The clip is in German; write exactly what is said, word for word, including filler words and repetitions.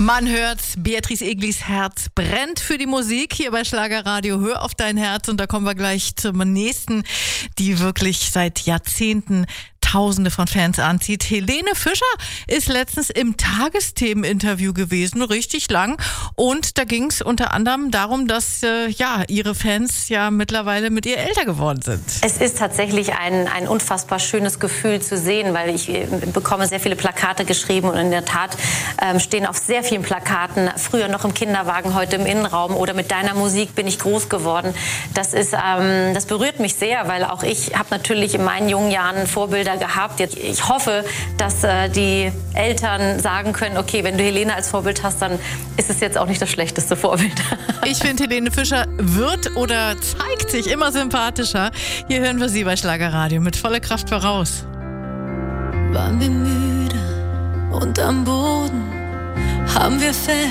Man hört, Beatrice Eglis Herz brennt für die Musik hier bei Schlagerradio. Hör auf dein Herz, und da kommen wir gleich zum nächsten, die wirklich seit Jahrzehnten Tausende von Fans anzieht. Helene Fischer ist letztens im Tagesthemen-Interview gewesen, richtig lang. Und da ging es unter anderem darum, dass äh, ja ihre Fans ja mittlerweile mit ihr älter geworden sind. Es ist tatsächlich ein, ein unfassbar schönes Gefühl zu sehen, weil ich äh, bekomme sehr viele Plakate geschrieben, und in der Tat äh, stehen auf sehr vielen Plakaten, früher noch im Kinderwagen, heute im Innenraum, oder mit deiner Musik bin ich groß geworden. Das ist, ähm, das berührt mich sehr, weil auch ich habe natürlich in meinen jungen Jahren Vorbilder gehabt. Jetzt, ich hoffe, dass äh, die Eltern sagen können, okay, wenn du Helene als Vorbild hast, dann ist es jetzt auch nicht das schlechteste Vorbild. Ich finde, Helene Fischer wird oder zeigt sich immer sympathischer. Hier hören wir sie bei Schlagerradio mit voller Kraft voraus. Waren wir müde und am Boden, haben wir fest